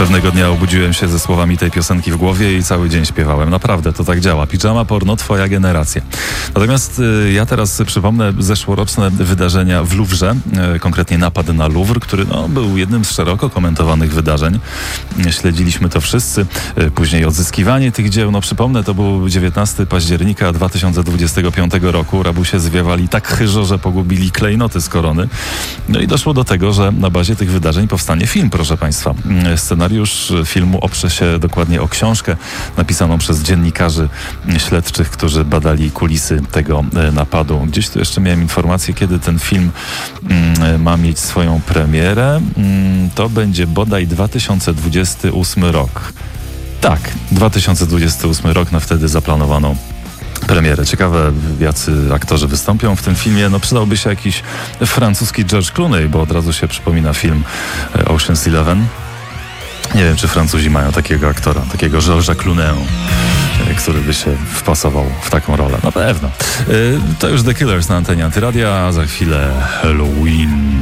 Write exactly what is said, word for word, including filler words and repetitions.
Pewnego dnia obudziłem się ze słowami tej piosenki w głowie i cały dzień śpiewałem. Naprawdę, to tak działa. Pijama porno, twoja generacja. Natomiast y, ja teraz przypomnę zeszłoroczne wydarzenia w Louvre, y, konkretnie napad na Louvre, który no, był jednym z szeroko komentowanych wydarzeń. Śledziliśmy to wszyscy. Y, później odzyskiwanie tych dzieł. No przypomnę, to był dziewiętnastego października dwa tysiące dwudziestego piątego roku. Rabusie zwiewali tak chyżo, że pogubili klejnoty z korony. No i doszło do tego, że na bazie tych wydarzeń powstanie film, proszę Państwa. Scenariusz filmu oprze się dokładnie o książkę napisaną przez dziennikarzy śledczych, którzy badali kulisy tego napadu. Gdzieś tu jeszcze miałem informację, kiedy ten film mm, ma mieć swoją premierę. Mm, to będzie bodaj dwa tysiące dwudziesty ósmy rok. Tak, dwa tysiące dwudziesty ósmy rok, na wtedy zaplanowano premierę. Ciekawe, jacy aktorzy wystąpią w tym filmie. No przydałby się jakiś francuski George Clooney, bo od razu się przypomina film Ocean's Eleven. Nie wiem, czy Francuzi mają takiego aktora, takiego Georgesa Clooney'a, który by się wpasował w taką rolę. Na pewno. To już The Killers na antenie Antyradia, a za chwilę Halloween.